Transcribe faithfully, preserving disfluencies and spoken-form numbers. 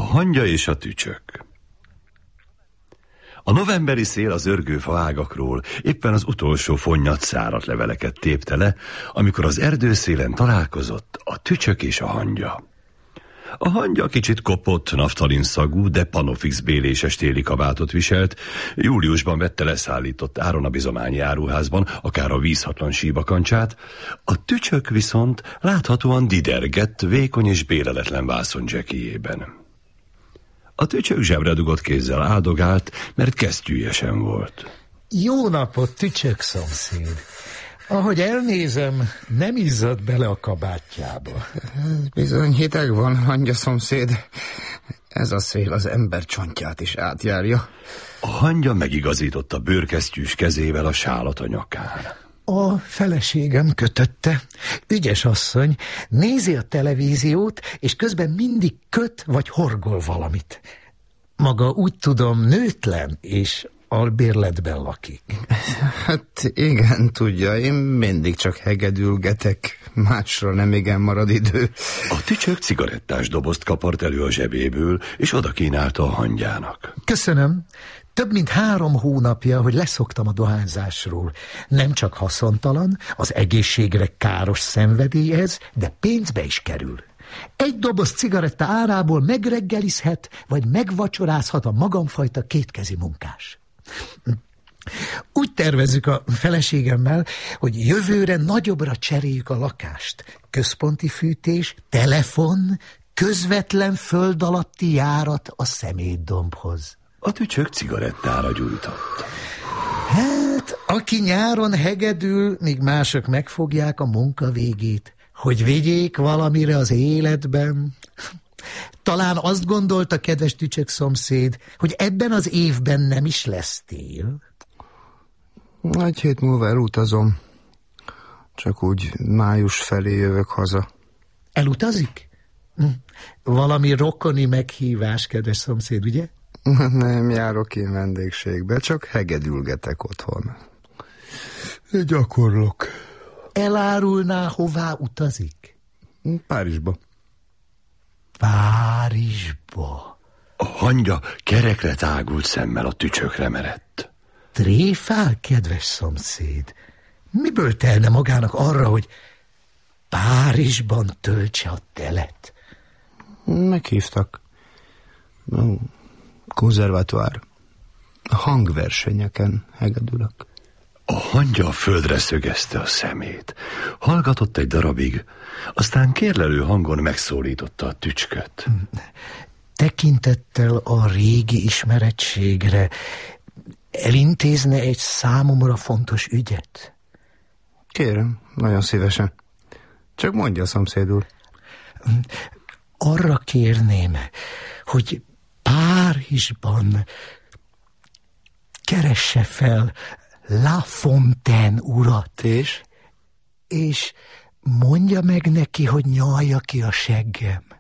hangya és a tücsök. A novemberi szél az örgőfa ágakról éppen az utolsó fonnyat száradt leveleket tépte le, amikor az erdőszélen találkozott a tücsök és a hangya. A hangya kicsit kopott, naftalin szagú, de panofix béléses téli kabátot viselt. Júliusban vette leszállított áron a bizományi áruházban, akár a vízhatlan síbakancsát. A tücsök viszont láthatóan didergett, vékony és béreletlen vászonzsekijében. A tücsök zsebre dugott kézzel áldogált, mert kesztyűjesen volt. Jó napot, tücsök szomszéd! Ahogy elnézem, nem izzadt bele a kabátjába. Bizony hideg van, hangya szomszéd. Ez a szél az ember csontját is átjárja. A hangya megigazította bőrkesztyűs kezével a sálat a nyakán. A feleségem kötötte. Ügyes asszony, nézi a televíziót, és közben mindig köt vagy horgol valamit. Maga úgy tudom nőtlen, és albérletben lakik. Hát igen, tudja, én mindig csak hegedülgetek, másra nem igen marad idő. A tücsök cigarettás dobozt kapart elő a zsebéből, és oda kínálta a hangyának. Köszönöm. Több mint három hónapja, hogy leszoktam a dohányzásról. Nem csak haszontalan, az egészségre káros szenvedély ez, de pénzbe is kerül. Egy doboz cigaretta árából megreggelizhet, vagy megvacsorázhat a magamfajta kétkezi munkás. Úgy tervezzük a feleségemmel, hogy jövőre nagyobbra cseréljük a lakást. Központi fűtés, telefon, közvetlen föld alatti járat a szemétdombhoz. A tücsök cigarettára gyújtott. Hát, aki nyáron hegedül, míg mások megfogják a munka végét, hogy vigyék valamire az életben. Talán azt gondolta, kedves tücsök szomszéd, hogy ebben az évben nem is lesz tél? Egy hét múlva elutazom. Csak úgy május felé jövök haza. Elutazik? Valami rokoni meghívás, kedves szomszéd, ugye? Nem járok én vendégségbe, csak hegedülgetek otthon. Gyakorlok. Elárulná, hová utazik? Párizsba. Párizsba? A hangya kerekre tágult szemmel a tücsökre merett. Tréfál, kedves szomszéd? Miből telne magának arra, hogy Párizsban töltse a telet? Meghívtak. Konzervatóár. Hangversenyeken hegedülök. A hangya a földre szögezte a szemét. Hallgatott egy darabig, aztán kérlelő hangon megszólította a tücsköt. Tekintettel a régi ismerettségre elintézne egy számomra fontos ügyet? Kérem, nagyon szívesen. Csak mondja, szomszéd úr. Arra kérném, hogy Párizsban keresse fel La Fontaine urat. És? És mondja meg neki, hogy nyalja ki a seggem.